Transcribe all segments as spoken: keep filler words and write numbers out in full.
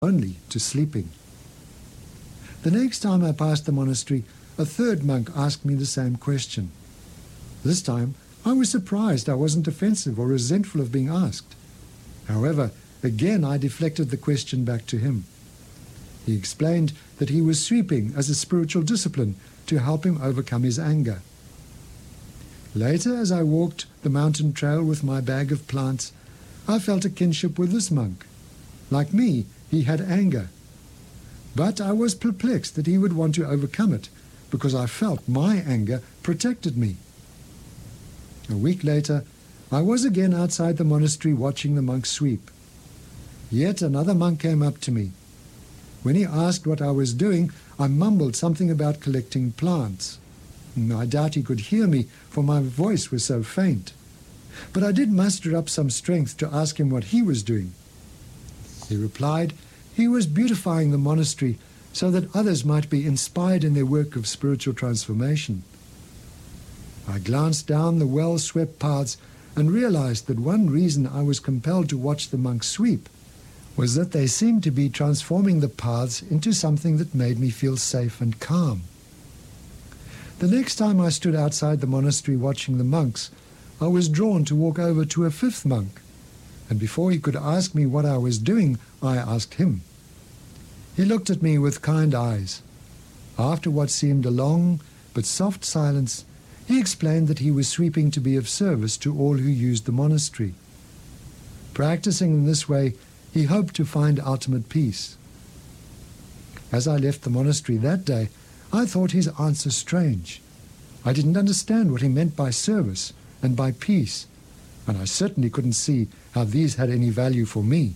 only to sleeping. The next time I passed the monastery, a third monk asked me the same question. This time, I was surprised I wasn't offensive or resentful of being asked. However, again I deflected the question back to him. He explained that he was sweeping as a spiritual discipline to help him overcome his anger. Later, as I walked the mountain trail with my bag of plants, I felt a kinship with this monk. Like me, he had anger. But I was perplexed that he would want to overcome it, because I felt my anger protected me. A week later, I was again outside the monastery watching the monks sweep. Yet another monk came up to me. When he asked what I was doing, I mumbled something about collecting plants. I doubt he could hear me, for my voice was so faint. But I did muster up some strength to ask him what he was doing. He replied he was beautifying the monastery so that others might be inspired in their work of spiritual transformation. I glanced down the well-swept paths and realized that one reason I was compelled to watch the monks sweep was that they seemed to be transforming the paths into something that made me feel safe and calm. The next time I stood outside the monastery watching the monks, I was drawn to walk over to a fifth monk, and before he could ask me what I was doing, I asked him. He looked at me with kind eyes. After what seemed a long but soft silence, he explained that he was sweeping to be of service to all who used the monastery. Practicing in this way, he hoped to find ultimate peace. As I left the monastery that day, I thought his answer strange. I didn't understand what he meant by service and by peace, and I certainly couldn't see how these had any value for me.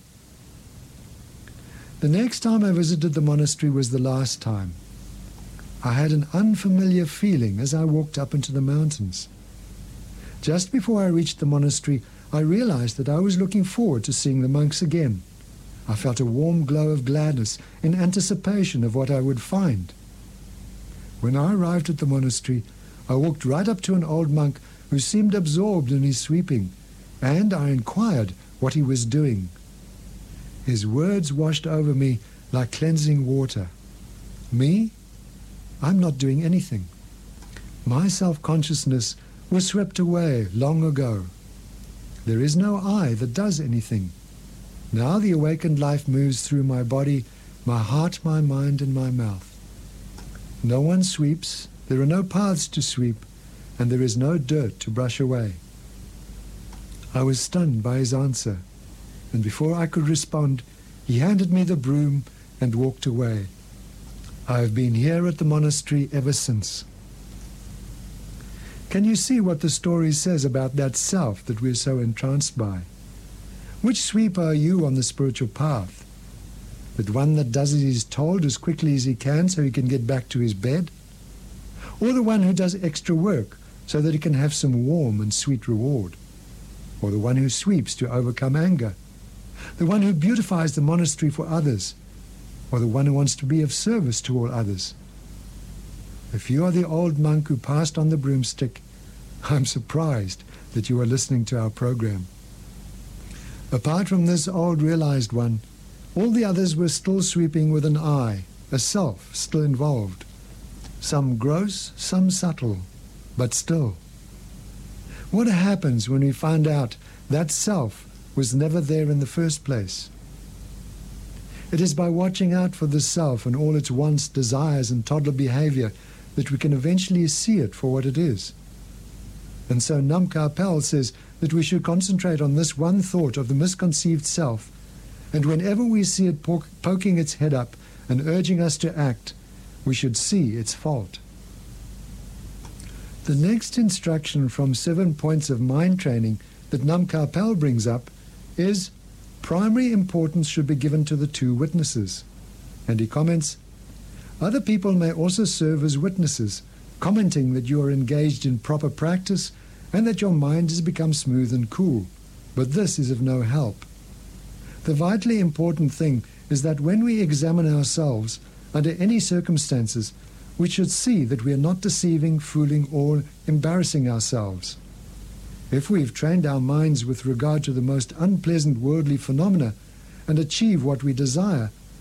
The next time I visited the monastery was the last time. I had an unfamiliar feeling as I walked up into the mountains. Just before I reached the monastery, I realized that I was looking forward to seeing the monks again. I felt a warm glow of gladness in anticipation of what I would find. When I arrived at the monastery, I walked right up to an old monk who seemed absorbed in his sweeping, and I inquired what he was doing. His words washed over me like cleansing water. Me? I'm not doing anything. My self-consciousness was swept away long ago. There is no I that does anything. Now the awakened life moves through my body, my heart, my mind, and my mouth. No one sweeps, there are no paths to sweep, and there is no dirt to brush away. I was stunned by his answer, and before I could respond, he handed me the broom and walked away. I have been here at the monastery ever since. Can you see what the story says about that self that we're so entranced by? Which sweeper are you on the spiritual path? The one that does as he's told as quickly as he can so he can get back to his bed? Or the one who does extra work so that he can have some warm and sweet reward? Or the one who sweeps to overcome anger? The one who beautifies the monastery for others? Or the one who wants to be of service to all others? If you are the old monk who passed on the broomstick, I'm surprised that you are listening to our program. Apart from this old realized one, all the others were still sweeping with an I, a self still involved. Some gross, some subtle, but still. What happens when we find out that self was never there in the first place? It is by watching out for the self and all its wants, desires, and toddler behavior that we can eventually see it for what it is. And so Nam Kapel says that we should concentrate on this one thought of the misconceived self, and whenever we see it po- poking its head up and urging us to act, we should see its fault. The next instruction from Seven Points of Mind Training that Nam Kapel brings up is primary importance should be given to the two witnesses. And he comments, other people may also serve as witnesses, commenting that you are engaged in proper practice and that your mind has become smooth and cool, but this is of no help. The vitally important thing is that when we examine ourselves under any circumstances, we should see that we are not deceiving, fooling, or embarrassing ourselves. If we've trained our minds with regard to the most unpleasant worldly phenomena and achieve what we desire,